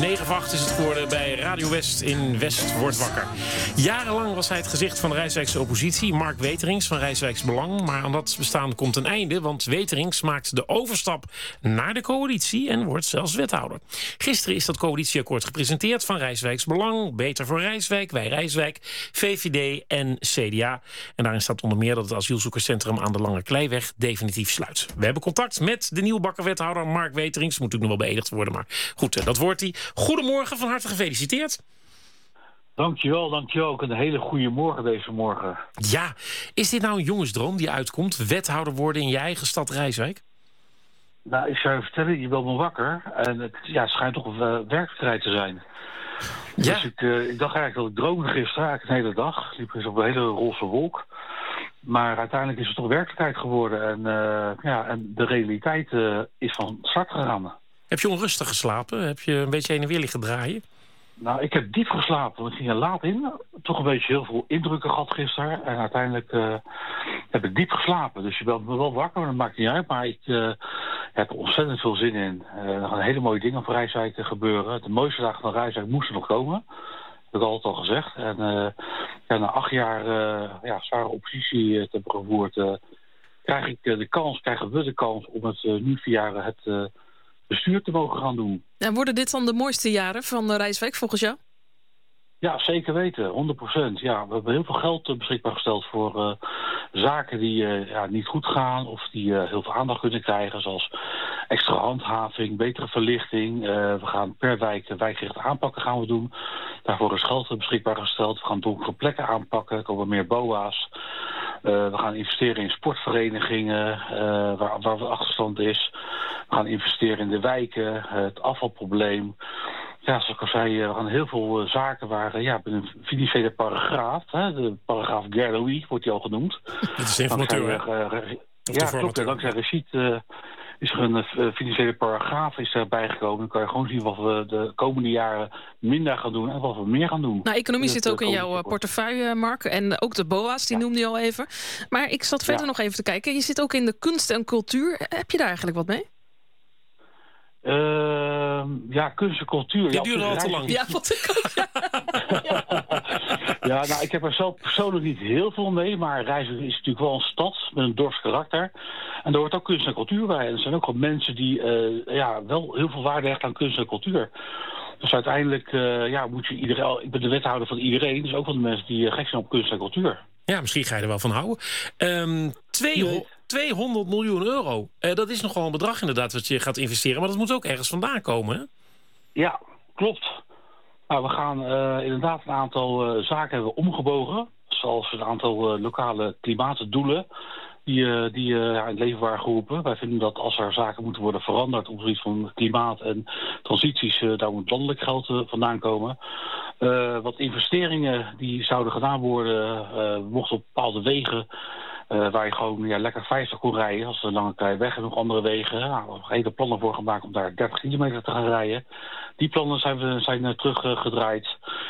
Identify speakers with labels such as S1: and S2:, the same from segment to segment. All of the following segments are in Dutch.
S1: 9 voor 8 is het geworden bij Radio West in West wordt wakker. Jarenlang was hij het gezicht van de Rijswijkse oppositie, Mark Weterings van Rijswijks Belang. Maar aan dat bestaan komt een einde, want Weterings maakt de overstap naar de coalitie en wordt zelfs wethouder. Gisteren is dat coalitieakkoord gepresenteerd van Rijswijks Belang, Beter voor Rijswijk, Wij Rijswijk, VVD en CDA. En daarin staat onder meer dat het asielzoekerscentrum aan de Lange Kleiweg definitief sluit. We hebben contact met de nieuwbakken wethouder Mark Weterings. Moet natuurlijk nog wel beëdigd worden, maar goed, dat wordt hij. Goedemorgen, van harte gefeliciteerd.
S2: Dankjewel. Ook een hele goede morgen deze morgen.
S1: Ja, is dit nou een jongensdroom die uitkomt? Wethouder worden in je eigen stad Rijswijk?
S2: Nou, ik zou je vertellen, je bent me wakker. En het schijnt toch een werkelijkheid te zijn.
S1: Ja.
S2: Dus ik dacht eigenlijk dat ik droomde gisteren, eigenlijk een hele dag. Ik liep eens op een hele roze wolk. Maar uiteindelijk is het toch werkelijkheid geworden. En de realiteit is van start gegaan.
S1: Heb je onrustig geslapen? Heb je een beetje heen en weer liggen draaien?
S2: Nou, ik heb diep geslapen, want ik ging er laat in. Toch een beetje heel veel indrukken gehad gisteren. En uiteindelijk heb ik diep geslapen. Dus je bent me wel wakker, maar dat maakt niet uit. Maar ik heb er ontzettend veel zin in. Er gaan hele mooie dingen voor Rijswijk gebeuren. De mooiste dagen van Rijswijk moesten nog komen. Dat heb ik altijd al gezegd. En na 8 jaar zware oppositie te hebben gevoerd... krijgen we de kans om het nu via het... bestuur te mogen gaan doen.
S3: En worden dit dan de mooiste jaren van Rijswijk volgens jou?
S2: Ja, zeker weten. 100%. Ja, we hebben heel veel geld beschikbaar gesteld voor zaken die niet goed gaan of die heel veel aandacht kunnen krijgen, zoals extra handhaving, betere verlichting. We gaan per wijk wijkgerichte aanpakken gaan we doen. Daarvoor is geld beschikbaar gesteld. We gaan donkere plekken aanpakken. Er komen meer BOA's. We gaan investeren in sportverenigingen waar de achterstand is. We gaan investeren in de wijken, het afvalprobleem. Ja, zoals ik al zei, we gaan heel veel zaken waar binnen een financiële paragraaf, de paragraaf Gerdoui wordt die al genoemd.
S1: Dat is de informateur,
S2: ja, klopt. En dankzij Rachid is er een financiële paragraaf erbij gekomen. Dan kan je gewoon zien wat we de komende jaren minder gaan doen en wat we meer gaan doen.
S3: Nou, economie zit ook in jouw portefeuille, Mark. En ook de BOA's, die noemde je al even. Maar ik zat verder nog even te kijken. Je zit ook in de kunst en cultuur. Heb je daar eigenlijk wat mee?
S2: Kunst en cultuur.
S1: Die duurde al te lang.
S3: Ja, wat ik ook.
S2: Ja, nou, ik heb er zelf persoonlijk niet heel veel mee. Maar Rijswijk is natuurlijk wel een stad met een dorpskarakter. En daar hoort ook kunst en cultuur bij. En er zijn ook wel mensen die wel heel veel waarde hechten aan kunst en cultuur. Dus uiteindelijk moet je iedereen... Ik ben de wethouder van iedereen. Dus ook van de mensen die gek zijn op kunst en cultuur.
S1: Ja, misschien ga je er wel van houden. 200 miljoen euro. Dat is nogal een bedrag inderdaad wat je gaat investeren. Maar dat moet ook ergens vandaan komen, hè?
S2: Ja, klopt. Nou, we gaan inderdaad een aantal zaken hebben omgebogen. Zoals een aantal lokale klimaatdoelen die in het leven waren geroepen. Wij vinden dat als er zaken moeten worden veranderd op het gebied van klimaat en transities, daar moet landelijk geld vandaan komen. Wat investeringen die zouden gedaan worden, mochten op bepaalde wegen waar je gewoon lekker 50 kon rijden. Als de Lange Kleiweg en nog andere wegen. We hebben hele plannen voor gemaakt om daar 30 kilometer te gaan rijden. Die plannen zijn teruggedraaid.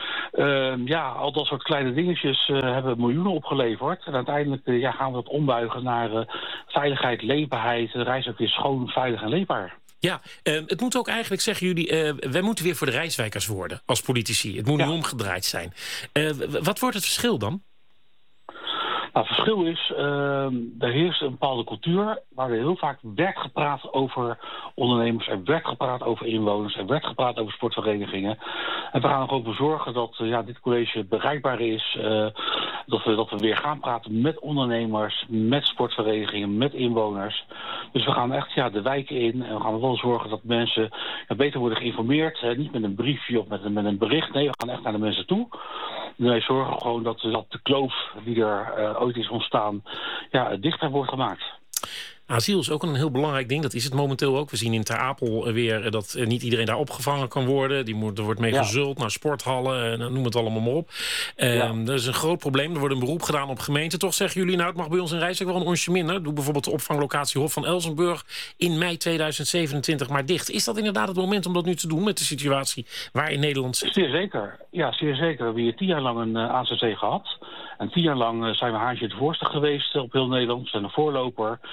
S2: Al dat soort kleine dingetjes hebben miljoenen opgeleverd. En uiteindelijk gaan we dat ombuigen naar veiligheid, leefbaarheid. Rijswijk is schoon, veilig en leefbaar.
S1: Ja, het moet ook eigenlijk, zeggen jullie, wij moeten weer voor de Rijswijkers worden als politici. Het moet nu omgedraaid zijn. Wat wordt het verschil dan?
S2: Nou, het verschil is, er heerst een bepaalde cultuur waar er heel vaak werd gepraat over ondernemers, er werd gepraat over inwoners, er werd gepraat over sportverenigingen. En we gaan er ook voor zorgen dat dit college bereikbaar is, dat we weer gaan praten met ondernemers, met sportverenigingen, met inwoners. Dus we gaan echt de wijken in en we gaan wel zorgen dat mensen beter worden geïnformeerd. Niet met een briefje of met een bericht. Nee, we gaan echt naar de mensen toe. En wij zorgen gewoon dat de kloof die er ooit is ontstaan, dichter wordt gemaakt.
S1: Asiel is ook een heel belangrijk ding. Dat is het momenteel ook. We zien in Ter Apel weer dat niet iedereen daar opgevangen kan worden. Er wordt mee gezult naar sporthallen. Noem het allemaal maar op. Dat is een groot probleem. Er wordt een beroep gedaan op gemeenten. Toch zeggen jullie, het mag bij ons in Rijswijk wel een onsje minder. Doe bijvoorbeeld de opvanglocatie Hof van Elsenburg in mei 2027 maar dicht. Is dat inderdaad het moment om dat nu te doen met de situatie waar in Nederland zit?
S2: Zeer zeker. Ja, zeer zeker. We hebben hier 10 jaar lang een AZC gehad. En 10 jaar lang zijn we haantje het voorste geweest op heel Nederland. We zijn een voorloper.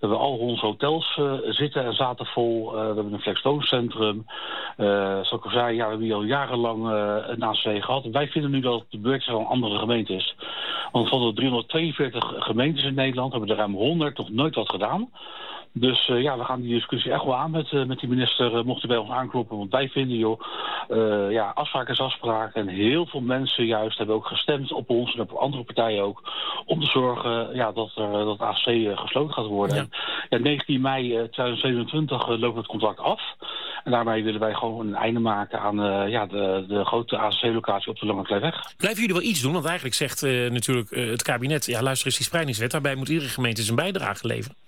S2: hebben al onze hotels zitten en zaten vol. We hebben een flextooncentrum. Zoals ik al zei, we hebben hier al jarenlang een ACC gehad. Wij vinden nu dat het de beurt van andere gemeentes. Want van de 342 gemeentes in Nederland hebben er ruim 100 nog nooit wat gedaan. Dus we gaan die discussie echt wel aan met die minister, mocht hij bij ons aankloppen. Want wij vinden, afspraak is afspraak. En heel veel mensen juist hebben ook gestemd op ons en op andere partijen ook. Om te zorgen dat AFC gesloten gaat worden. Ja. 19 mei 2027 loopt het contract af. En daarmee willen wij gewoon een einde maken aan de grote ACC-locatie op de Lange Kleiweg.
S1: Blijven jullie wel iets doen? Want eigenlijk zegt natuurlijk het kabinet, luister eens die spreidingswet. Daarbij moet iedere gemeente zijn bijdrage leveren.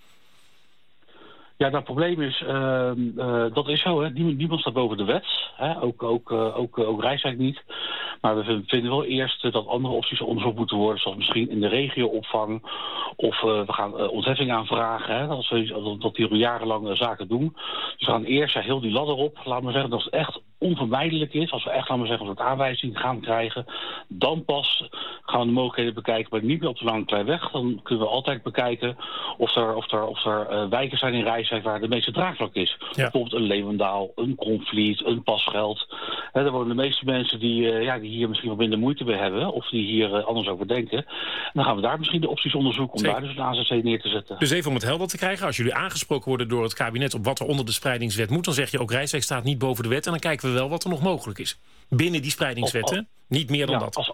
S2: Ja, dat probleem is, dat is zo, hè. Niemand staat boven de wet. Hè. Ook Rijswijk niet. Maar we vinden wel eerst dat andere opties onderzocht moeten worden, zoals misschien in de regioopvang. Of we gaan ontheffing aanvragen, hè, dat die al jarenlang zaken doen. Dus we gaan eerst heel die ladder op, laten we zeggen, dat het echt onvermijdelijk is. Als we echt, laten we zeggen, een soort aanwijzing gaan krijgen, dan pas gaan we de mogelijkheden bekijken, maar niet meer op de Lange Kleiweg. Dan kunnen we altijd bekijken of er wijken zijn in Rijswijk waar de meeste draagvlak is. Ja. Bijvoorbeeld een Leeuwendaal, een Konvliet, een Pasgeld. Daar wonen de meeste mensen die hier misschien wat minder moeite mee hebben, of die hier anders over denken. En dan gaan we daar misschien de opties onderzoeken om daar dus een ACC neer te zetten.
S1: Dus even om het helder te krijgen, als jullie aangesproken worden door het kabinet op wat er onder de spreidingswet moet, dan zeg je ook Rijswijk staat niet boven de wet en dan kijken we wel wat er nog mogelijk is. Binnen die spreidingswet, niet meer dan dat.
S2: Als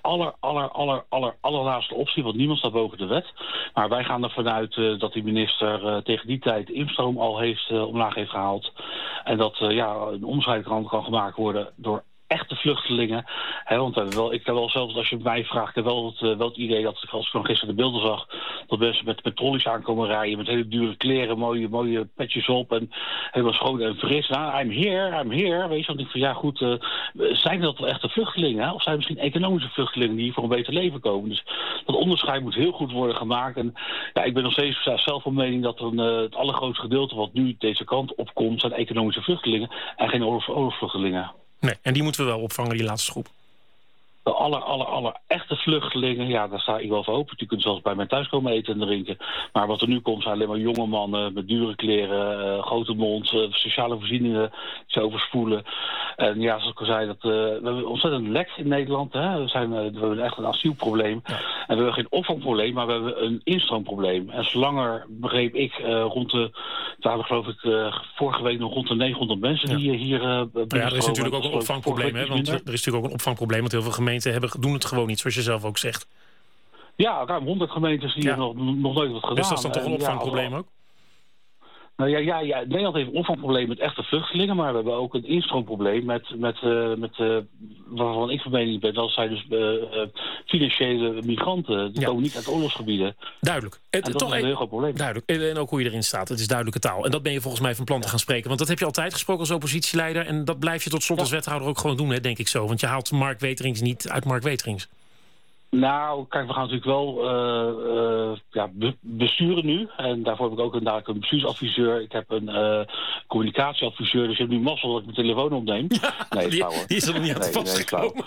S2: allerlaatste optie, want niemand staat boven de wet. Maar wij gaan ervan uit dat die minister tegen die tijd de instroom al omlaag heeft gehaald. En dat een omscheid kan gemaakt worden door echte vluchtelingen. Want ik heb wel zelfs, als je mij vraagt, ik heb wel het idee dat, als ik van gisteren de beelden zag, dat mensen met trolleys aankomen rijden, met hele dure kleren, mooie petjes op en helemaal schoon en fris. Nou, I'm here. Weet je, want ik van zijn dat wel echte vluchtelingen? Hè? Of zijn het misschien economische vluchtelingen die hier voor een beter leven komen? Dus dat onderscheid moet heel goed worden gemaakt. En ik ben nog steeds zelf van mening dat het allergrootste gedeelte wat nu deze kant opkomt, zijn economische vluchtelingen en geen oorlogsvluchtelingen.
S1: Nee, en die moeten we wel opvangen, die laatste groep.
S2: De aller echte vluchtelingen, daar sta ik wel voor open. Die kunnen zelfs bij mij thuis komen eten en drinken. Maar wat er nu komt zijn alleen maar jonge mannen met dure kleren, grote mond, sociale voorzieningen die ze overspoelen. En zoals ik al zei, we hebben ontzettend lek in Nederland. Hè. We hebben echt een asielprobleem. Ja. En we hebben geen opvangprobleem, maar we hebben een instroomprobleem. En zolang er, begreep ik, geloof ik vorige week nog rond de 900 mensen die hier
S1: er is natuurlijk ook een opvangprobleem, hè? Want er is natuurlijk ook een opvangprobleem, want heel veel gemeenten doen het gewoon niet, zoals je zelf ook zegt.
S2: Ja, ruim 100 gemeentes die nog nooit wat gedaan.
S1: Dus dat is dan toch een opvangprobleem ook?
S2: Nou Nederland heeft een opvangprobleem met echte vluchtelingen, maar we hebben ook een instroomprobleem met waarvan ik van mening ben, dat zijn dus financiële migranten. Die komen niet uit oorlogsgebieden.
S1: Duidelijk.
S2: Dat is een heel groot probleem.
S1: Duidelijk. En ook hoe je erin staat. Het is duidelijke taal. En dat ben je volgens mij van plan te gaan spreken. Want dat heb je altijd gesproken als oppositieleider. En dat blijf je tot slot als wethouder ook gewoon doen, hè, denk ik zo. Want je haalt Mark Weterings niet uit Mark Weterings.
S2: Nou, kijk, we gaan natuurlijk wel besturen nu. En daarvoor heb ik ook een bestuursadviseur. Ik heb een communicatieadviseur. Dus je hebt nu mazzel dat ik mijn telefoon opneem. Nee,
S1: die is er nog niet aan te vastgekomen.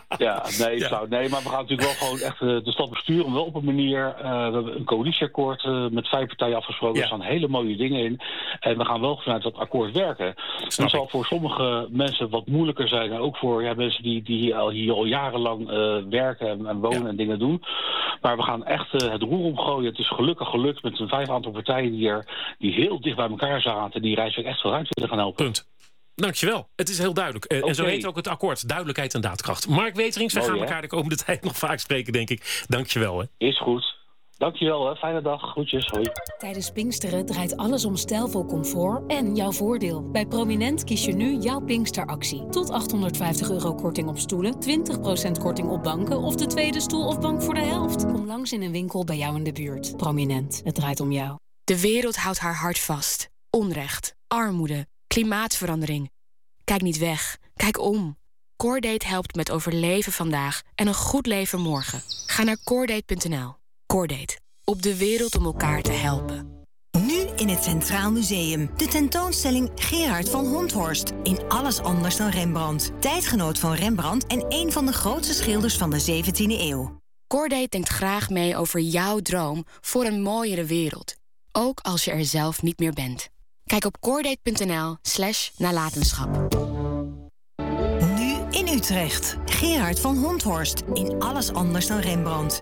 S2: Maar we gaan natuurlijk wel gewoon echt de stad besturen. Wel op een manier. We hebben een coalitieakkoord met 5 partijen afgesproken. Er staan hele mooie dingen in. En we gaan wel vanuit dat akkoord werken. Het zal voor sommige mensen wat moeilijker zijn. En ook voor mensen die hier al jarenlang werken en wonen en dingen doen. Maar we gaan echt het roer omgooien. Het is gelukkig gelukt met een 5 aantal partijen die heel dicht bij elkaar zaten. Die Rijswijk echt vooruit willen gaan helpen.
S1: Punt. Dankjewel. Het is heel duidelijk. En zo heet ook het akkoord. Duidelijkheid en daadkracht. Mark Weterings, wij gaan elkaar de komende tijd nog vaak spreken, denk ik. Dankjewel. Hè.
S2: Is goed. Dankjewel, hè. Fijne dag. Groetjes. Hoi.
S4: Tijdens Pinksteren draait alles om stijlvol comfort en jouw voordeel. Bij Prominent kies je nu jouw Pinksteractie. Tot €850 korting op stoelen, 20% korting op banken of de tweede stoel of bank voor de helft. Kom langs in een winkel bij jou in de buurt. Prominent, het draait om jou.
S5: De wereld houdt haar hart vast. Onrecht, armoede, klimaatverandering. Kijk niet weg, kijk om. Cordate helpt met overleven vandaag en een goed leven morgen. Ga naar cordate.nl. Cordate. Op de wereld om elkaar te helpen.
S6: Nu in het Centraal Museum. De tentoonstelling Gerard van Honthorst. In alles anders dan Rembrandt. Tijdgenoot van Rembrandt en een van de grootste schilders van de 17e eeuw.
S5: Cordate denkt graag mee over jouw droom voor een mooiere wereld. ook als je er zelf niet meer bent. Kijk op coredate.nl/nalatenschap.
S6: Nu in Utrecht. Gerard van Honthorst in Alles anders dan Rembrandt.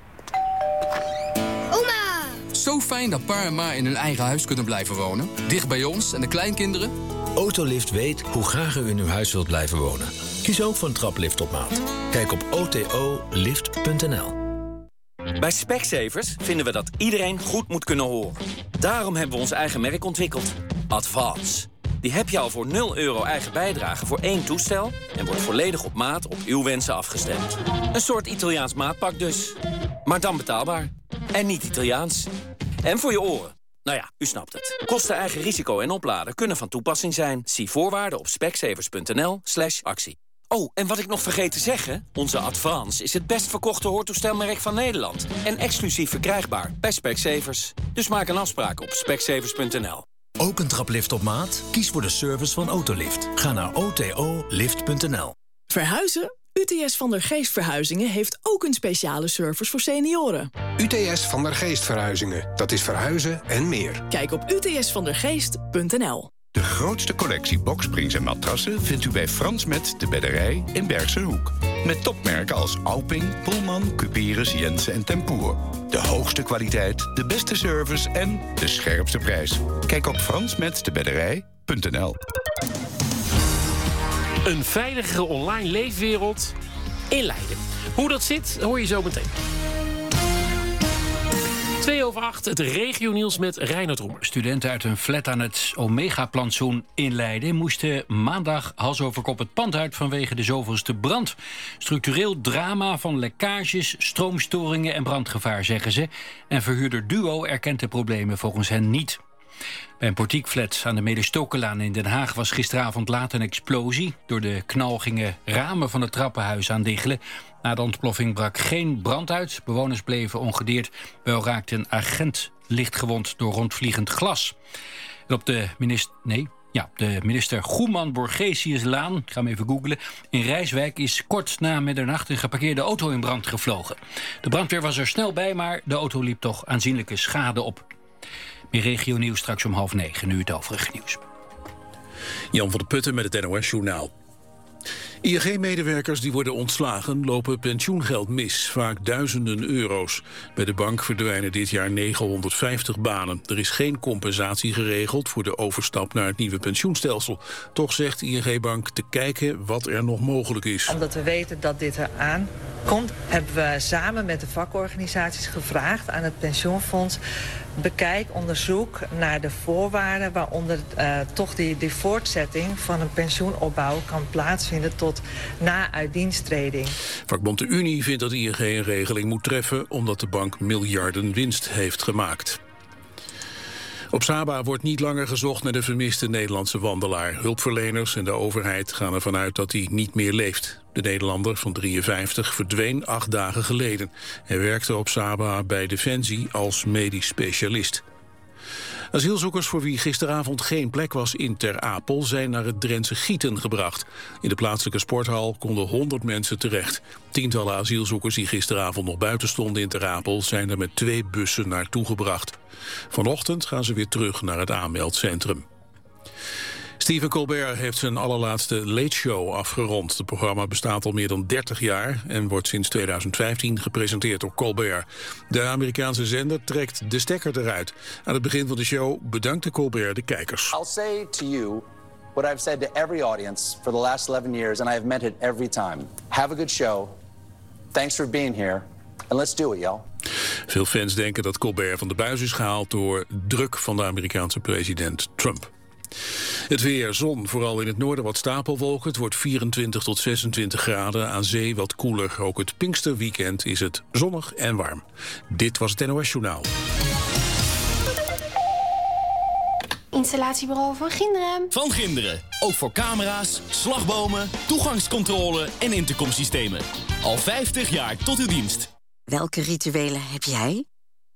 S7: Oma! Zo fijn dat pa en ma in hun eigen huis kunnen blijven wonen. Dicht bij ons en de kleinkinderen.
S8: Autolift weet hoe graag u in uw huis wilt blijven wonen. Kies ook voor een traplift op maat. Kijk op otolift.nl.
S9: Bij Specsavers vinden we dat iedereen goed moet kunnen horen. Daarom hebben we ons eigen merk ontwikkeld. Advance. Die heb je al voor €0 eigen bijdrage voor 1 toestel... en wordt volledig op maat op uw wensen afgestemd. Een soort Italiaans maatpak dus. Maar dan betaalbaar. En niet Italiaans. En voor je oren. Nou ja, u snapt het. Kosten, eigen risico en opladen kunnen van toepassing zijn. Zie voorwaarden op specsavers.nl/actie. Oh, en wat ik nog vergeet te zeggen... onze Advance is het best verkochte hoortoestelmerk van Nederland. En exclusief verkrijgbaar bij Specsavers. Dus maak een afspraak op specsavers.nl.
S8: Ook een traplift op maat? Kies voor de service van Autolift. Ga naar otolift.nl.
S10: Verhuizen? UTS Van der Geest Verhuizingen heeft ook een speciale service voor senioren.
S11: UTS Van der Geest Verhuizingen. Dat is verhuizen en meer.
S10: Kijk op utsvandergeest.nl.
S12: De grootste collectie boksprings en matrassen vindt u bij Frans Met de Bedderij in Bergse Hoek. Met topmerken als Alping, Pullman, Cuperus, Jensen en Tempoer. De hoogste kwaliteit, de beste service en de scherpste prijs. Kijk op fransmetdebedderij.nl.
S1: Een veiligere online leefwereld in Leiden. Hoe dat zit, hoor je zo meteen. 7:02, het regionieuws met Reinoud Roemer.
S13: Studenten uit een flat aan het Omega-plantsoen in Leiden moesten maandag hals over kop het pand uit vanwege de zoveelste brand. Structureel drama van lekkages, stroomstoringen en brandgevaar, zeggen ze. En verhuurder Duo erkent de problemen volgens hen niet. Bij een portiekflat aan de Medestokenlaan in Den Haag was gisteravond laat een explosie. Door de knal gingen ramen van het trappenhuis aan diggelen. Na de ontploffing brak geen brand uit. Bewoners bleven ongedeerd. Wel raakte een agent lichtgewond door rondvliegend glas. En op de minister Goeman-Borgesiuslaan, ik ga hem even googlen, in Rijswijk is kort na middernacht een geparkeerde auto in brand gevlogen. De brandweer was er snel bij, maar de auto liep toch aanzienlijke schade op. Meer regionieuws straks om 8:30, nu het overige nieuws.
S14: Jan van der Putten met het NOS-journaal. ING-medewerkers die worden ontslagen lopen pensioengeld mis, vaak duizenden euro's. Bij de bank verdwijnen dit jaar 950 banen. Er is geen compensatie geregeld voor de overstap naar het nieuwe pensioenstelsel. Toch zegt ING-bank te kijken wat er nog mogelijk is.
S15: Omdat we weten dat dit eraan komt, hebben we samen met de vakorganisaties gevraagd aan het pensioenfonds: bekijk, onderzoek naar de voorwaarden waaronder toch die voortzetting van een pensioenopbouw kan plaatsvinden tot na uitdiensttreding.
S14: Vakbond de Unie vindt dat ING een regeling moet treffen omdat de bank miljarden winst heeft gemaakt. Op Saba wordt niet langer gezocht naar de vermiste Nederlandse wandelaar. Hulpverleners en de overheid gaan ervan uit dat hij niet meer leeft. De Nederlander van 53 verdween 8 dagen geleden. Hij werkte op Saba bij Defensie als medisch specialist. Asielzoekers voor wie gisteravond geen plek was in Ter Apel zijn naar het Drentse Gieten gebracht. In de plaatselijke sporthal konden 100 mensen terecht. Tientallen asielzoekers die gisteravond nog buiten stonden in Ter Apel zijn er met 2 bussen naartoe gebracht. Vanochtend gaan ze weer terug naar het aanmeldcentrum. Stephen Colbert heeft zijn allerlaatste Late Show afgerond. Het programma bestaat al meer dan 30 jaar en wordt sinds 2015 gepresenteerd door Colbert. De Amerikaanse zender trekt de stekker eruit. Aan het begin van de show bedankte Colbert de kijkers.
S16: I'll say to you what I've said to every audience for the last 11 years, and I have meant it every time. Have a good show. Thanks for being here. And let's do it, y'all.
S14: Veel fans denken dat Colbert van de buis is gehaald door druk van de Amerikaanse president Trump. Het weer, zon, vooral in het noorden wat stapelwolken. Het wordt 24 tot 26 graden, aan zee wat koeler. Ook het Pinksterweekend is het zonnig en warm. Dit was het NOS Journaal.
S17: Installatiebureau van Ginderen.
S18: Van Ginderen. Ook voor camera's, slagbomen, toegangscontrole en intercomsystemen. Al 50 jaar tot uw dienst.
S19: Welke rituelen heb jij?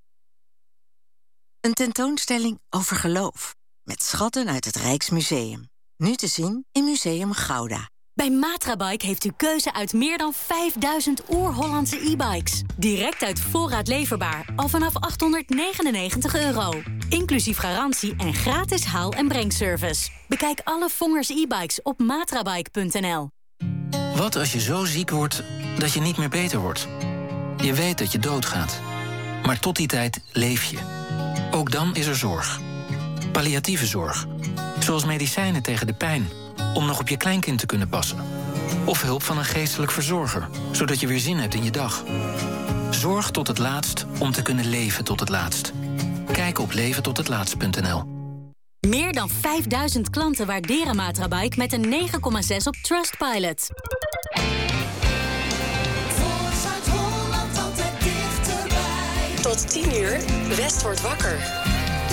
S19: Een tentoonstelling over geloof. Met schatten uit het Rijksmuseum. Nu te zien in Museum Gouda.
S4: Bij Matrabike heeft u keuze uit meer dan 5000 oer-Hollandse e-bikes. Direct uit voorraad leverbaar, al vanaf €899. Inclusief garantie en gratis haal- en brengservice. Bekijk alle Vongers e-bikes op matrabike.nl.
S17: Wat als je zo ziek wordt dat je niet meer beter wordt? Je weet dat je doodgaat. Maar tot die tijd leef je. Ook dan is er zorg. Palliatieve zorg. Zoals medicijnen tegen de pijn. Om nog op je kleinkind te kunnen passen. Of hulp van een geestelijk verzorger. Zodat je weer zin hebt in je dag. Zorg tot het laatst om te kunnen leven tot het laatst. Kijk op leventothetlaatst.nl.
S4: Meer dan 5000 klanten waarderen Matrabike met een 9,6 op Trustpilot.
S20: Tot 10 uur, West wordt wakker.